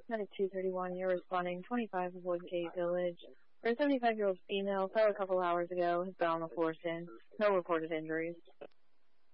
Medic 231, you're responding 25 Woodgate Village. Where a 75-year-old female fell a couple hours ago, has been on the floor since. No reported injuries.